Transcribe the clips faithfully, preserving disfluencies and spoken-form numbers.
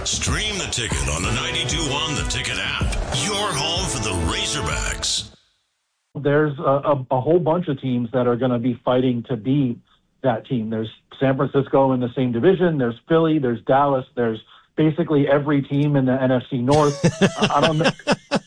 Stream the Ticket on the ninety-two one The Ticket app. Your home for the Razorbacks. There's a, a, a whole bunch of teams that are going to be fighting to be that team. There's San Francisco in the same division. There's Philly. There's Dallas. There's basically every team in the N F C North. I don't know.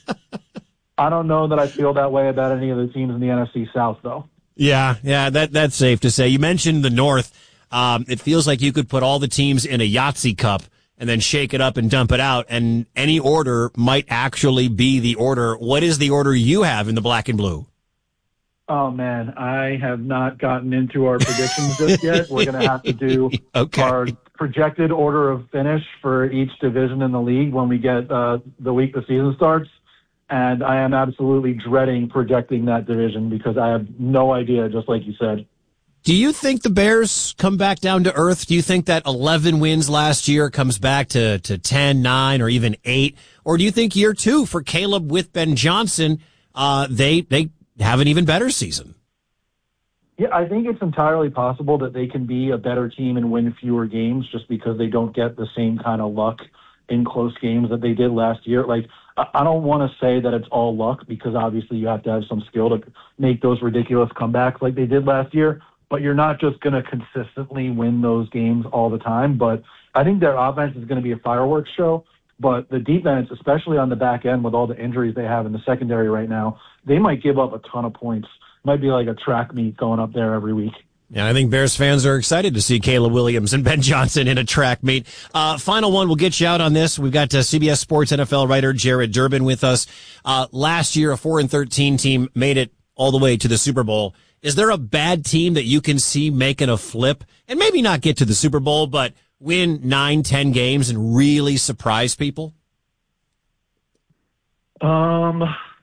I don't know that I feel that way about any of the teams in the N F C South, though. Yeah, yeah, that that's safe to say. You mentioned the North. Um, it feels like you could put all the teams in a Yahtzee cup and then shake it up and dump it out, and any order might actually be the order. What is the order you have in the black and blue? Oh, man, I have not gotten into our predictions just yet. We're going to have to do okay. our projected order of finish for each division in the league when we get uh, the week the season starts. And I am absolutely dreading projecting that division because I have no idea, just like you said. Do you think the Bears come back down to earth? Do you think that eleven wins last year comes back to, to ten, nine, or even eight? Or do you think year two for Caleb with Ben Johnson, uh, they they have an even better season? Yeah, I think it's entirely possible that they can be a better team and win fewer games just because they don't get the same kind of luck in close games that they did last year. Like, I don't want to say that it's all luck because obviously you have to have some skill to make those ridiculous comebacks like they did last year, but you're not just going to consistently win those games all the time. But I think their offense is going to be a fireworks show, but the defense, especially on the back end with all the injuries they have in the secondary right now, they might give up a ton of points. It might be like a track meet going up there every week. Yeah, I think Bears fans are excited to see Caleb Williams and Ben Johnson in a track meet. Uh, final one, we'll get you out on this. We've got uh, C B S Sports N F L writer Jared Durbin with us. Uh, last year, a four and thirteen team made it all the way to the Super Bowl. Is there a bad team that you can see making a flip and maybe not get to the Super Bowl, but win nine, ten games and really surprise people? Um,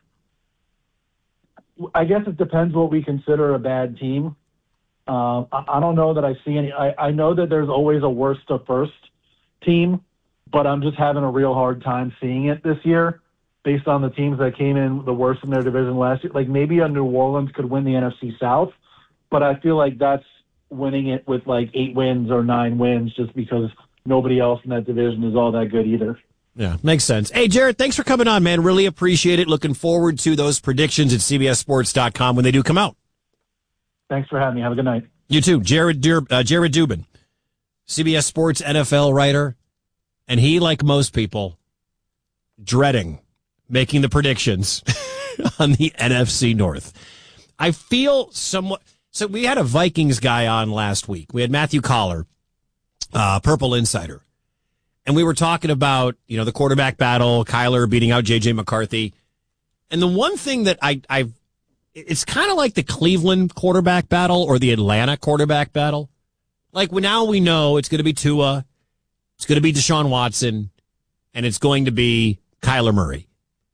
I guess it depends what we consider a bad team. Uh, I, I don't know that I see any. I, I know that there's always a worst to first team, but I'm just having a real hard time seeing it this year based on the teams that came in the worst in their division last year. Like maybe a New Orleans could win the N F C South, but I feel like that's winning it with like eight wins or nine wins just because nobody else in that division is all that good either. Yeah, makes sense. Hey, Jared, thanks for coming on, man. Really appreciate it. Looking forward to those predictions at C B S sports dot com when they do come out. Thanks for having me. Have a good night. You too. Jared Dur- uh, Jared Dubin, C B S Sports N F L writer, and he, like most people, dreading making the predictions on the N F C North. I feel somewhat... So we had a Vikings guy on last week. We had Matthew Collar, uh, Purple Insider, and we were talking about, you know, the quarterback battle, Kyler beating out J J McCarthy. And the one thing that I, I've it's kind of like the Cleveland quarterback battle or the Atlanta quarterback battle. Like well, now we know it's going to be Tua, it's going to be Deshaun Watson, and it's going to be Kyler Murray.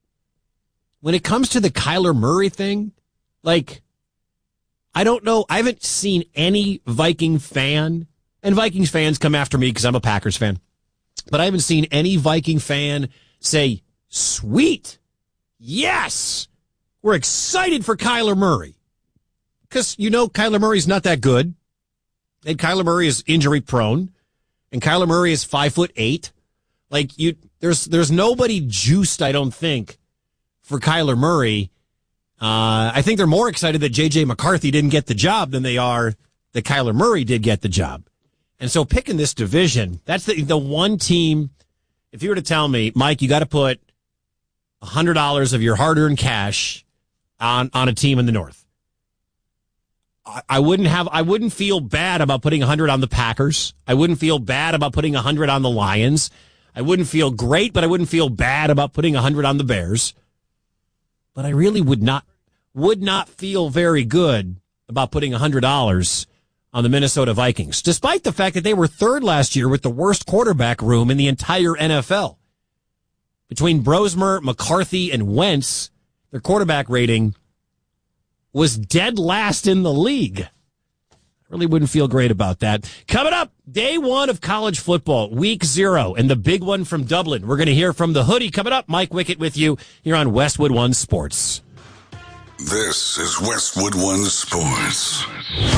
When it comes to the Kyler Murray thing, like, I don't know. I haven't seen any Viking fan, and Vikings fans come after me because I'm a Packers fan, but I haven't seen any Viking fan say, sweet, yes, we're excited for Kyler Murray. Because, you know, Kyler Murray's not that good. And Kyler Murray is injury prone. And Kyler Murray is five foot eight. Like, you, there's, there's nobody juiced, I don't think, for Kyler Murray. Uh, I think they're more excited that J J McCarthy didn't get the job than they are that Kyler Murray did get the job. And so picking this division, that's the, the one team, if you were to tell me, Mike, you got to put one hundred dollars of your hard-earned cash on, on a team in the North. I, I wouldn't have, I wouldn't feel bad about putting one hundred on the Packers. I wouldn't feel bad about putting one hundred on the Lions. I wouldn't feel great, but I wouldn't feel bad about putting one hundred on the Bears. But I really would not, would not feel very good about putting one hundred dollars on the Minnesota Vikings, despite the fact that they were third last year with the worst quarterback room in the entire N F L. Between Brosmer, McCarthy, and Wentz, their quarterback rating was dead last in the league. I really wouldn't feel great about that. Coming up, day one of college football, week zero, and the big one from Dublin. We're going to hear from the hoodie coming up. Mike Wickett with you here on Westwood One Sports. This is Westwood One Sports.